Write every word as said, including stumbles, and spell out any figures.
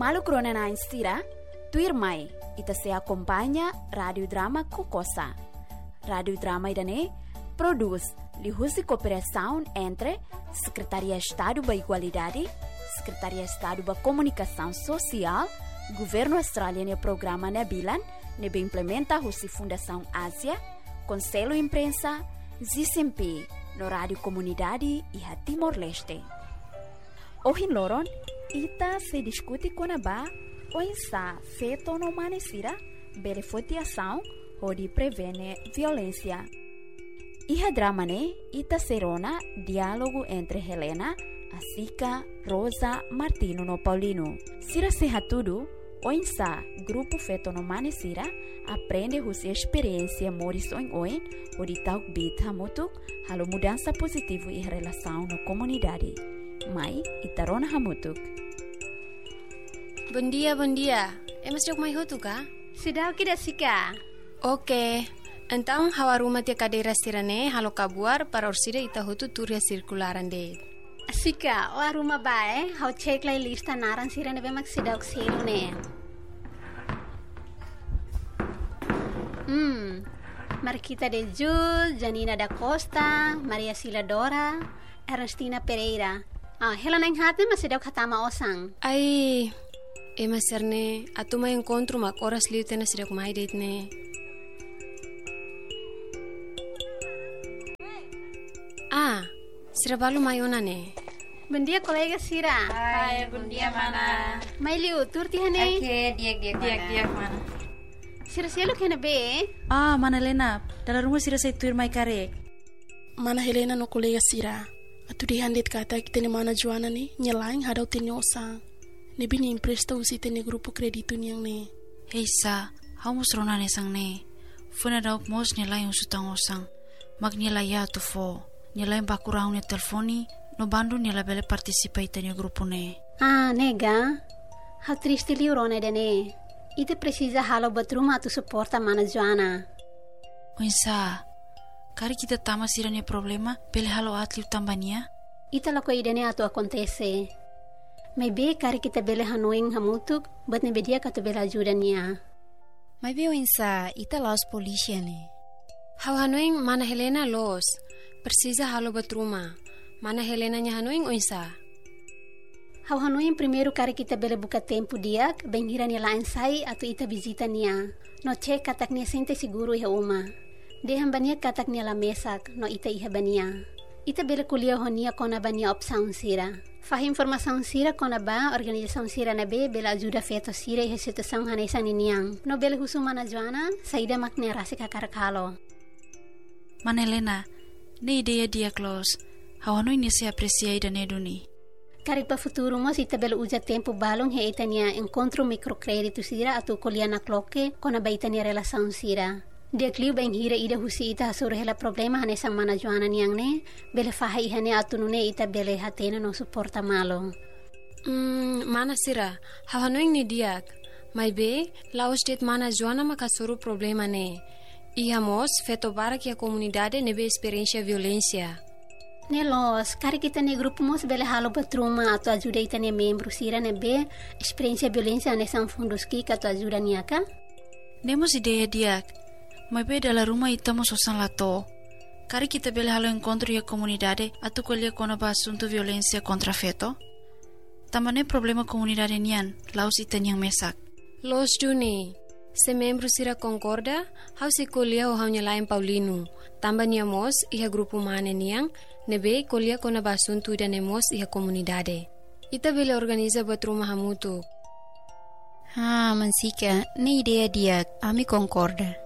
Malu krona na instira, tuir mai, ita se acompanha Radio Drama Kokosa. Radio Drama idane produz lihusi cooperação entre Secretaria de Estado da Igualdade, Secretaria de Estado da Comunicação Social, Governo Australiano e Programa Nabilan, nebe implementa a Fundação Ásia, Conselho Imprensa, Z C M P, no Rádio Comunidade e a Timor-Leste. Hoje, Loron, ita se discute com a ba, ou está feito no maneira, beneficiação ou de prevenir violência. E a drama, né, ita serona diálogo entre Helena, Asica, Rosa, Martino no Paulino. Sira seja tudo, o insa grupo feito no maneira aprende a sua experiência morison oin o de tal bit hamutu halo mudança positivo em relação na comunidade. Mai itarona hamutu. Bom dia, bom dia. É mas jog mai hotu ka? Sudah kita sika. Oke. Então, hawaruma te cadeira sirane halo kabuar para orsida ita hotu turia circularan de. Sika, o aruma bae, hau cek lai lista naran sirane be mak sidaw kselo ne. Hmm. Marquita de Jul, Janina da Costa, Maria Sila Dora, Ernestina Pereira. Ah, Helena yang hati masih daw katama osang. Ai, e maserne, atuma encontro mak oras liu tena sidak mai date ne. Ah, sira balu mayona ne. Bom dia, colega Sira. Hai, bom dia, mana. Mai liu, turti hane. Oke, diak-diak mana. Diak-diak mana. Sira sielo kena be. Ah, mana Helena. Dalam rumah Sira saya tuir mai karek. Mana Helena no colega Sira. Atu di handit kata kita ni mana Joana ni nyelaing hadau tini osang. Ni bini impresta usi tini grupo kreditu ni yang ni. Hei sa, hau mus rona ne sang ne. Funa dauk mos nyelaing usutang osang. Mag nyelai ya tu fo. Nyelaing bakurang ne telefoni. No bandu nyela bele participai tani grupo ne. Ah, nega. Hau triste liu rona de ne. Ite precisa halo batruma tu suporta mana Joana. Oinsa, kari kita tama sirane problema, bele halo atliu tambania? Ita lako idene atu acontece. Maybe kari kita bele hanuing hamutuk, but ne bedia katu bele ajuda niya. Maybe oinsa, ita laos polícia ne. Hau hanuing mana Helena los, precisa halo batruma. Mana Helena nya hanuing oinsa? Hau hanuin primeiro kari kita bele buka tempo diak, bem hira ni lain sai atau ita visita nia. No cek katak nia sente seguro iha uma. Dehan bania katak nia la mesak, no ita iha bania. Ita bele kuliah honia kona bania opsaun sira. Fah informasaun sira kona ba organizasaun sira na be bela ajuda feto sira iha situasaun hanesan iniang. No bele husu mana Joana, saida makne rasi kakarakalo. Mana Helena, ne ideia dia close. Hau hanuin ni se apreciai dan eduni. Kari pa futuro mo si tabel uja tempo balong he itania encontro microcredito sira atu koliana kloke kona ba itania relasaun sira. Dia kliu bang hira ida husi ita hasur hela problema hane sang mana Joana niang ne bele faha ihane atu nune ita bele hatena no suporta malo. Hmm, mana sira, hau hanuing ni diak. Mai be, laos det mana Joana makasuru problema ne. Ihamos feto barak ya comunidade nebe experiência violência. Nelos, kari kita ne grupo mos bele halo batruma atau ajuda ita ne membro sira ne be experiência violência ne sang fundos ki atau ajuda niaka? Nemos ideia diak. Mai be dalam rumah ita mos osan lato. Kari kita bele halo encontro ya comunidade atau kolia kona ba asunto violência contra feto. Tamane problema comunidade nian, laos ita niang mesak. Los Juni, se membro sira concorda, hau si kolia o hau nyalain Paulino. Tamba niamos iha grupo mane niang, nebe kolia kona basuntu da nemos iha comunidade. Ita bele organiza batruma hamutu. Ah, mansika, ne ideia dia, ami concorda.